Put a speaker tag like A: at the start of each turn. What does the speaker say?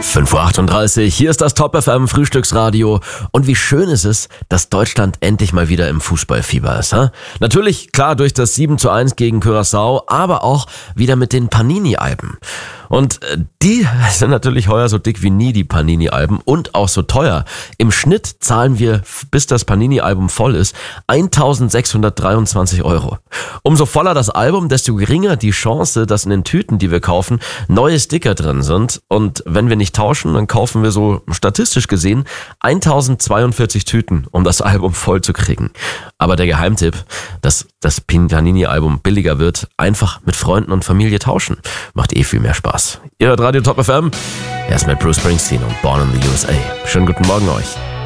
A: 5:38 Uhr, hier ist das Top FM Frühstücksradio. Und wie schön ist es, dass Deutschland endlich mal wieder im Fußballfieber ist. He? Natürlich, klar, durch das 7:1 gegen Curaçao, aber auch wieder mit den Panini-Alben. Und die sind natürlich heuer so dick wie nie, die Panini-Alben, und auch so teuer. Im Schnitt zahlen wir, bis das Panini-Album voll ist, 1.623 €. Umso voller das Album, desto geringer die Chance, dass in den Tüten, die wir kaufen, neue Sticker drin sind. Und wenn wir nicht tauschen, dann kaufen wir so statistisch gesehen 1042 Tüten, um das Album voll zu kriegen. Aber der Geheimtipp, dass das Panini-Album billiger wird, einfach mit Freunden und Familie tauschen. Macht viel mehr Spaß. Ihr hört Radio Top FM. Erst mit Bruce Springsteen und Born in the USA. Schönen guten Morgen euch.